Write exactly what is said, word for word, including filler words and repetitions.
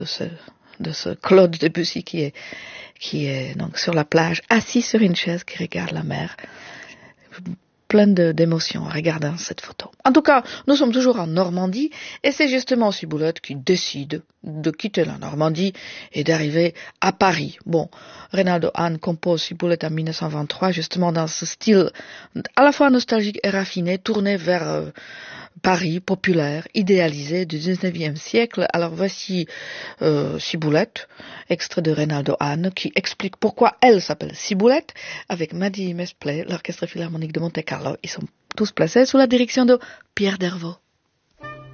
de ce, de ce Claude Debussy qui est, qui est donc sur la plage, assis sur une chaise, qui regarde la mer. Plein de, d'émotions en regardant cette photo. En tout cas, nous sommes toujours en Normandie et c'est justement Ciboulette qui décide de quitter la Normandie et d'arriver à Paris. Bon, Reynaldo Hahn compose Ciboulette en dix-neuf cent vingt-trois justement dans ce style à la fois nostalgique et raffiné, tourné vers euh, Paris populaire, idéalisé du dix-neuvième siècle. Alors voici euh, Ciboulette, extrait de Reynaldo Hahn, qui explique pourquoi elle s'appelle Ciboulette, avec Mady Mesplay, l'Orchestre Philharmonique de Monte-Carlo. Ils sont tous placés sous la direction de Pierre Dervaux.